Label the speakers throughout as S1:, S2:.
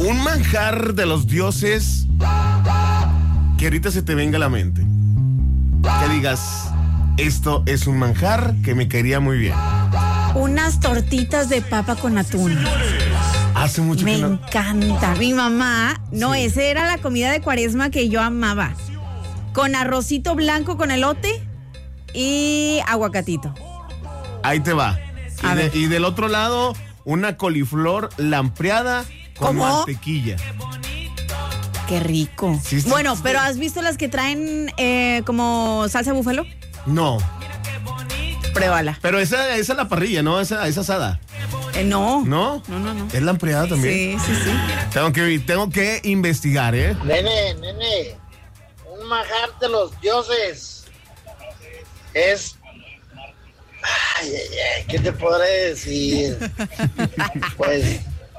S1: Un manjar de los dioses que ahorita se te venga a la mente. Que digas, esto es un manjar que me caería muy bien.
S2: Unas tortitas de papa con atún.
S1: Hace mucho
S2: Me
S1: que no.
S2: encanta. Mi mamá, no,
S1: Sí.
S2: esa era la comida de Cuaresma que yo amaba. Con arrocito blanco con elote y aguacatito.
S1: Ahí te va.
S2: A ver.
S1: Y del otro lado, una coliflor lampreada con
S2: ¿Cómo?
S1: mantequilla.
S2: Qué rico.
S1: Sí, sí,
S2: Bueno,
S1: sí.
S2: pero ¿has visto las que traen como salsa búfalo?
S1: No,
S2: Pruébala.
S1: pero esa es la parrilla, ¿no? Esa asada.
S2: No.
S1: ¿No?
S2: No.
S1: Es lampreada también.
S2: Sí.
S1: Tengo que investigar, ¿eh?
S3: Nene, un manjar de los dioses es... Ay, ¿qué te podré decir? Pues,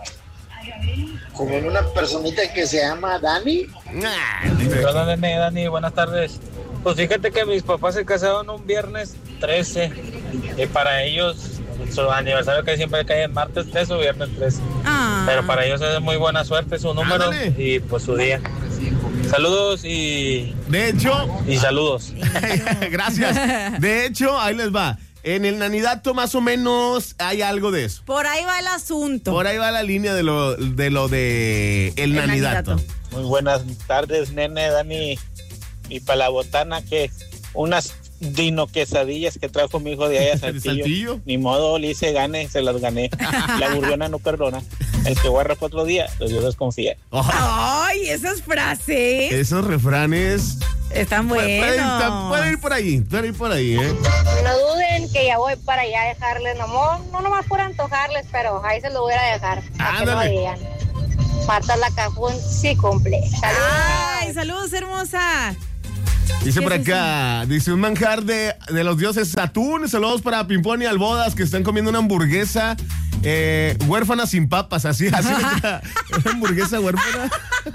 S3: como una personita que se llama Dani.
S4: Hola, Dani, buenas tardes. Pues fíjate que mis papás se casaron un viernes 13 y para ellos su aniversario que siempre cae en martes 13 o viernes 13. Pero para ellos es de muy buena suerte su número.
S1: Ándale.
S4: Y pues su día. Saludos y saludos.
S1: Gracias. De hecho, ahí les va. En el nanidato más o menos hay algo de eso.
S2: Por ahí va el asunto.
S1: Por ahí va la línea de lo de el nanidato.
S4: Muy buenas tardes, nene, Dani. Y para la botana, que unas dino quesadillas que trajo mi hijo de allá a Saltillo.
S1: ¿Saltillo?
S4: Ni modo, le hice gane, se las gané. La burriona no perdona. El que guarda para otro día, pues yo desconfía.
S2: Ay, esas frases
S1: Esos refranes
S2: están buenos.
S1: pueden ir por ahí, ¿eh?
S5: No duden que ya voy para allá a dejarles, no nomás por antojarles, pero ahí se lo voy a dejar. Para que no
S1: Ándale.
S5: digan. Marta la Cajún sí cumple. Saludos.
S2: Ay, saludos, hermosa.
S1: Dice
S2: ¿Qué
S1: por
S2: es
S1: acá, dice un manjar de los dioses atún. Saludos para Pimpón y Albodas que están comiendo una hamburguesa huérfana sin papas, así una hamburguesa huérfana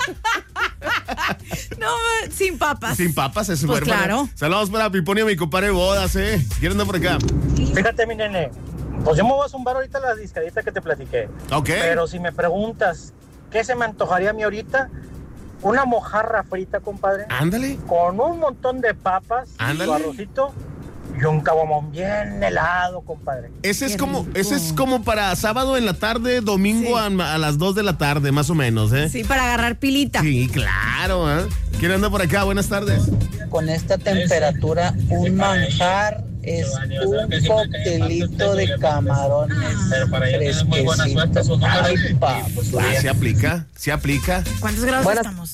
S2: No, sin papas.
S1: sin papas, es
S2: Pues
S1: huérfana.
S2: claro.
S1: Saludos para Pimpón y a mi compadre Bodas, ¿Quieren andar por acá?
S4: Fíjate, mi nene, pues yo me voy a zumbar ahorita la discadita que te platiqué.
S1: Ok.
S4: Pero si me preguntas, ¿qué se me antojaría a mí ahorita? Una mojarra frita, compadre.
S1: Ándale.
S4: Con un montón de papas,
S1: Ándale.
S4: su arrocito y un caguamón bien helado, compadre.
S1: Ese es
S2: rico.
S1: como para sábado en la tarde, domingo
S2: Sí.
S1: a las 2 de la tarde, más o menos, ¿eh?
S2: Sí, para agarrar pilita.
S1: Sí, claro, ¿eh? ¿Quién anda por acá? Buenas tardes.
S6: Con esta temperatura, un manjar es un coctelito de camarones.
S4: Pero para ellos es muy buena suerte su número.
S6: Ay, papá.
S1: Se aplica.
S2: ¿Cuántos grados
S6: Buenas-
S2: estamos?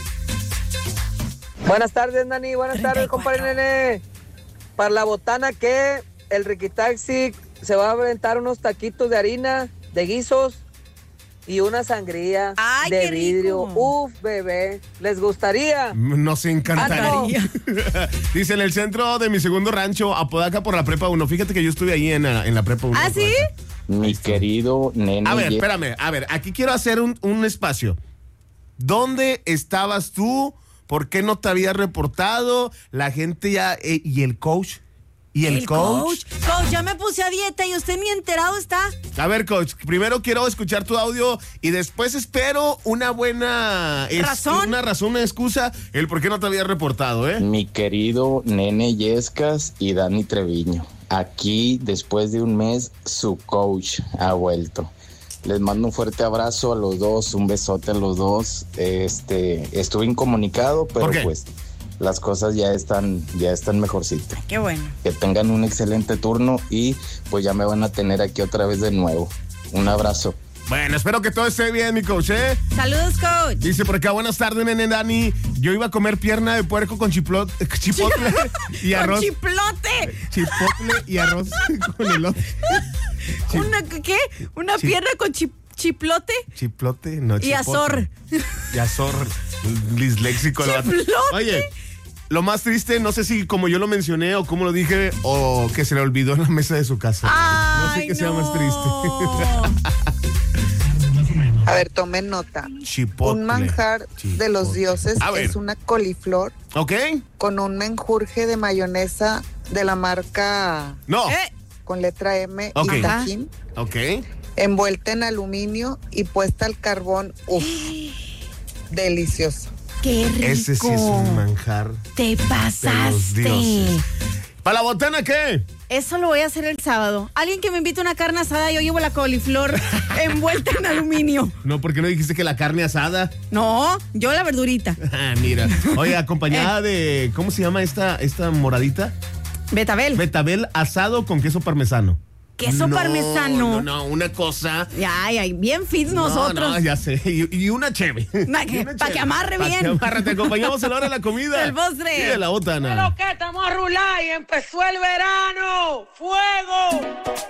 S6: Buenas tardes, Nani. Buenas tardes,
S2: 34.
S6: compadre nene. Para la botana, que el Riquitaxi se va a aventar unos taquitos de harina, de guisos y una sangría
S2: Ay,
S6: de
S2: qué
S6: vidrio.
S2: rico.
S6: Uf, bebé. ¿Les gustaría?
S1: Nos encantaría. Dice, en el centro de mi segundo rancho, Apodaca por la Prepa 1. Fíjate que yo estuve ahí en la Prepa 1.
S2: ¿Ah, sí?
S7: Mi querido nene.
S1: A ver, espérame. A ver, aquí quiero hacer un espacio. ¿Dónde estabas tú? ¿Por qué no te habías reportado? La gente ya... ¿Y el coach? ¿Y el coach?
S2: Coach, ya me puse a dieta y usted ni enterado está.
S1: A ver, coach, primero quiero escuchar tu audio y después espero una buena...
S2: ¿Razón?
S1: Una razón, una excusa, el por qué no te habías reportado, ¿eh?
S7: Mi querido nene Yescas y Dani Treviño. Aquí, después de un mes, su coach ha vuelto. Les mando un fuerte abrazo a los dos, un besote a los dos. Estuve incomunicado, pero
S1: ¿Por qué?
S7: pues las cosas ya están mejorcito.
S2: Qué bueno.
S7: Que tengan un excelente turno y pues ya me van a tener aquí otra vez de nuevo. Un abrazo.
S1: Bueno, espero que todo esté bien, mi coach, ¿eh?
S2: Saludos, coach.
S1: Dice por acá, buenas tardes, nene Dani. Yo iba a comer pierna de puerco con chipotle y arroz.
S2: Con chiplote.
S1: Chipotle y arroz con elote.
S2: ¿Qué? ¿Una pierna con chiplote?
S1: Chiplote, no,
S2: Y
S1: chipotle.
S2: azor.
S1: Y azor. Disléxico. el vato.
S2: Chiplote.
S1: Oye, lo más triste, no sé si como yo lo mencioné o como lo dije, o que se le olvidó en la mesa de su casa. No sé
S2: Ay,
S1: qué sea más triste.
S8: A ver, tomen nota.
S1: Chipotle.
S8: Un manjar de los dioses
S1: A ver.
S8: es una coliflor
S1: ¿Ok?
S8: con un menjurje de mayonesa de la marca
S1: No.
S8: con letra M
S1: Ok.
S8: y tajín.
S1: Ok.
S8: envuelta en aluminio y puesta al carbón. Uf, delicioso.
S2: ¡Qué rico!
S1: Ese sí es un manjar.
S2: Te pasaste.
S1: ¿Para la botana qué?
S2: Eso lo voy a hacer el sábado. Alguien que me invite una carne asada, yo llevo la coliflor envuelta en aluminio.
S1: No, ¿por qué no dijiste que la carne asada?
S2: No, yo la verdurita.
S1: Ah, mira. Oye, acompañada de, ¿cómo se llama esta moradita?
S2: Betabel.
S1: Betabel asado con queso parmesano.
S2: Queso parmesano.
S1: No, una cosa.
S2: Ay, bien fit nosotros.
S1: No, ya sé. Y una cheve.
S2: Para que amarre bien.
S1: Para que amarre. Te acompañamos a la hora de la comida.
S2: El postre.
S1: Y de la botana.
S6: Pero que estamos a rular y empezó el verano. ¡Fuego!